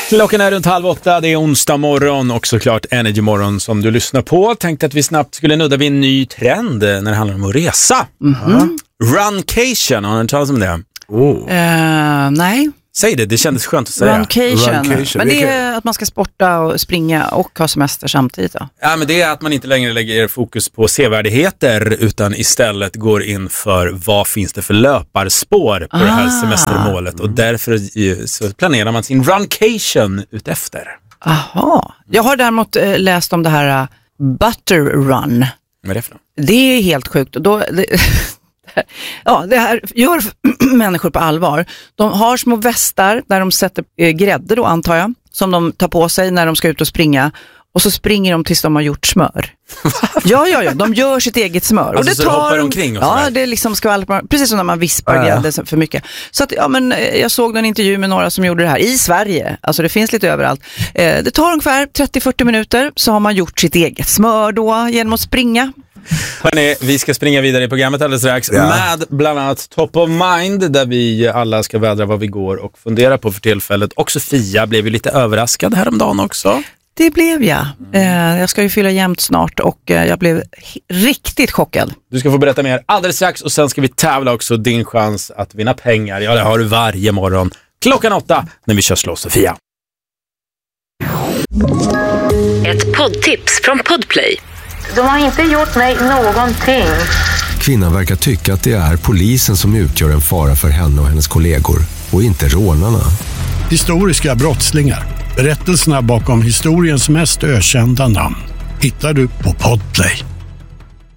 Klockan är runt 7:30, det är onsdag morgon och såklart Energy morgon som du lyssnar på. Tänkte att vi snabbt skulle nudda vid en ny trend när det handlar om att resa. Runcation, har ni talat om det? Nej. Säg det kändes skönt att säga. Runcation. Men det är att man ska sporta och springa och ha semester samtidigt då? Ja, men det är att man inte längre lägger fokus på sevärdigheter utan istället går in för vad finns det för löparspår på det här semestermålet. Och därför så planerar man sin runcation utefter. Aha. Jag har däremot läst om det här Butter Run. Vad är det för något? Det är helt sjukt. Ja, det här gör människor på allvar. De har små västar där de sätter grädde då, antar jag, som de tar på sig när de ska ut och springa. Och så springer de tills de har gjort smör. Ja, de gör sitt eget smör. Alltså, och det så hoppar omkring och ja, sådär. det är liksom precis som när man vispar grädde för mycket. Så att, ja, men jag såg en intervju med några som gjorde det här i Sverige. Alltså det finns lite överallt. Det tar ungefär 30-40 minuter så har man gjort sitt eget smör då genom att springa. Hörrni, vi ska springa vidare i programmet alldeles strax med bland annat Top of Mind där vi alla ska vädra vad vi går och fundera på för tillfället. Och Sofia blev ju lite överraskad häromdagen också. Det blev jag. Jag ska ju fylla jämnt snart och jag blev riktigt chockad. Du ska få berätta mer alldeles strax och sen ska vi tävla också din chans att vinna pengar. Ja, det har du varje morgon. 8:00 när vi kör Slå Sofia. Ett poddtips från Podplay. De har inte gjort mig någonting. Kvinnan verkar tycka att det är polisen som utgör en fara för henne och hennes kollegor och inte rånarna. Historiska brottslingar. Berättelserna bakom historiens mest ökända namn hittar du på Podplay.